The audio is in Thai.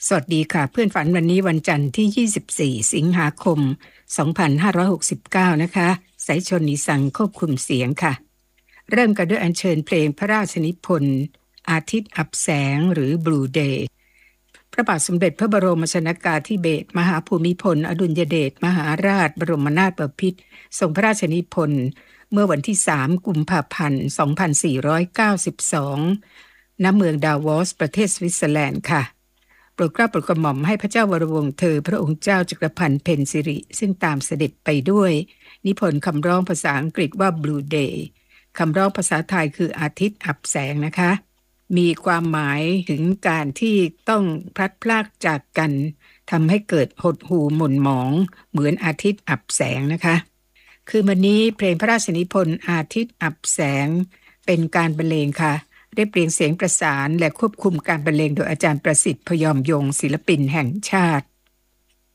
สวัสดีค่ะเพื่อนฝันวันนี้วันจันทร์ที่24สิงหาคม2569นะคะสายชนนิสังควบคุมเสียงค่ะเริ่มกันด้วยอัญเชิญเพลงพระราชนิพนธ์อาทิตย์อับแสงหรือ Blue Day พระบาทสมเด็จพระบรมชนกาธิเบศรมหาภูมิพลอดุลยเดชมหาราชบรมนาถบพิตรทรงพระราชนิพนธ์เมื่อวันที่3กุมภาพันธ์2492 ณ เมืองดาวอสประเทศสวิตเซอร์แลนด์ค่ะโปรดเกล้าโปรดกระหม่อมให้พระเจ้าวรวงศ์เธอพระองค์เจ้าจักรพันธ์เพ็ญสิริซึ่งตามเสด็จไปด้วยนิพนธ์คำร้องภาษาอังกฤษว่า Blue Day คำร้องภาษาไทยคืออาทิตย์อับแสงนะคะมีความหมายถึงการที่ต้องพลัดพรากจากกันทำให้เกิดหดหู่หม่นหมองเหมือนอาทิตย์อับแสงนะคะคือวันนี้เพลงพระราชนิพนธ์อาทิตย์อับแสงเป็นการบรรเลงค่ะเรียบเรียงเสียงประสานและควบคุมการบรรเลงโดยอาจารย์ประสิทธิ์พยอมยงศิลปินแห่งชาติ